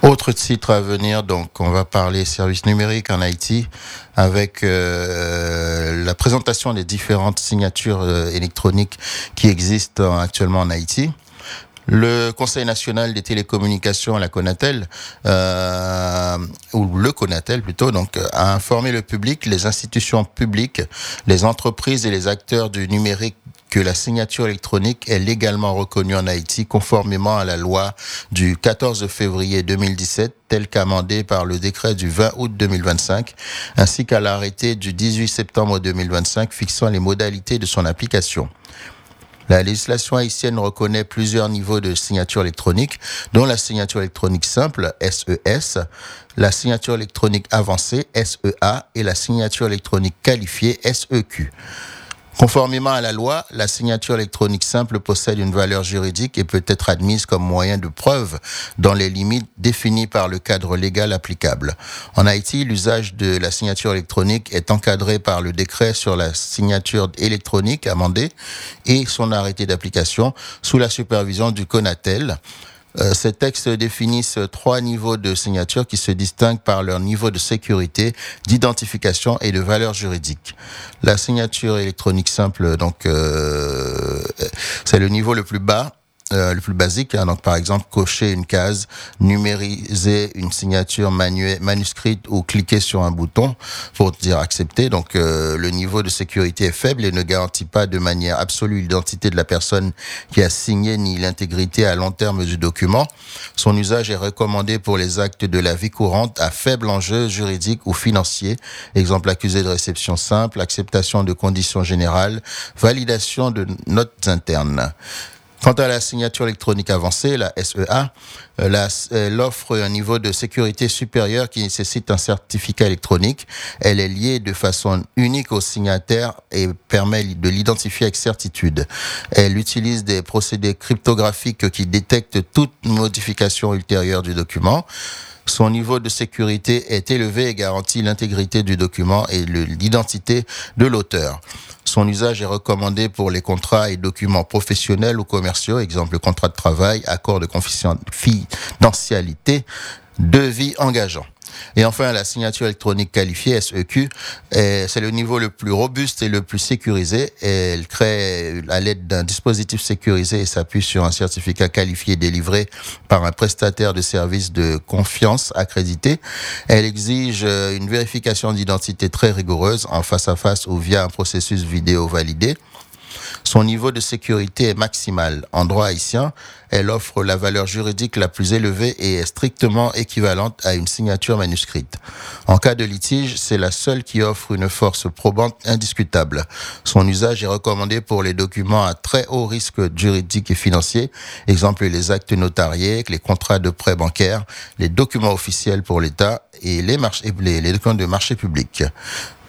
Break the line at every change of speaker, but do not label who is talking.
Autre titre à venir, donc on va parler services numériques en Haïti avec la présentation des différentes signatures électroniques qui existent actuellement en Haïti. Le Conseil national des télécommunications, la Conatel, ou le Conatel plutôt, donc a informé le public, les institutions publiques, les entreprises et les acteurs du numérique que la signature électronique est légalement reconnue en Haïti conformément à la loi du 14 février 2017, telle qu'amendée par le décret du 20 août 2025, ainsi qu'à l'arrêté du 18 septembre 2025 fixant les modalités de son application. La législation haïtienne reconnaît plusieurs niveaux de signature électronique, dont la signature électronique simple, SES, la signature électronique avancée, SEA, et la signature électronique qualifiée, SEQ. Conformément à la loi, la signature électronique simple possède une valeur juridique et peut être admise comme moyen de preuve dans les limites définies par le cadre légal applicable. En Haïti, l'usage de la signature électronique est encadré par le décret sur la signature électronique amendé et son arrêté d'application sous la supervision du Conatel. Ces textes définissent 3 niveaux de signature qui se distinguent par leur niveau de sécurité, d'identification et de valeur juridique. La signature électronique simple, donc, c'est le niveau le plus bas. Le plus basique, donc par exemple cocher une case, numériser une signature manuscrite ou cliquer sur un bouton pour dire accepter. Donc le niveau de sécurité est faible et ne garantit pas de manière absolue l'identité de la personne qui a signé ni l'intégrité à long terme du document. Son usage est recommandé pour les actes de la vie courante à faible enjeu juridique ou financier, exemple accusé de réception simple, acceptation de conditions générales, validation de notes internes. Quant à la signature électronique avancée, la SEA, elle offre un niveau de sécurité supérieur qui nécessite un certificat électronique. Elle est liée de façon unique au signataire et permet de l'identifier avec certitude. Elle utilise des procédés cryptographiques qui détectent toute modification ultérieure du document. Son niveau de sécurité est élevé et garantit l'intégrité du document et l'identité de l'auteur. Son usage est recommandé pour les contrats et documents professionnels ou commerciaux, exemple contrat de travail, accord de confidentialité, devis engageant. Et enfin, la signature électronique qualifiée, SEQ, c'est le niveau le plus robuste et le plus sécurisé. Elle crée à l'aide d'un dispositif sécurisé et s'appuie sur un certificat qualifié délivré par un prestataire de services de confiance accrédité. Elle exige une vérification d'identité très rigoureuse en face à face ou via un processus vidéo validé. Son niveau de sécurité est maximal. En droit haïtien, elle offre la valeur juridique la plus élevée et est strictement équivalente à une signature manuscrite. En cas de litige, c'est la seule qui offre une force probante indiscutable. Son usage est recommandé pour les documents à très haut risque juridique et financier, exemple les actes notariés, les contrats de prêt bancaire, les documents officiels pour l'État et les documents de marché public.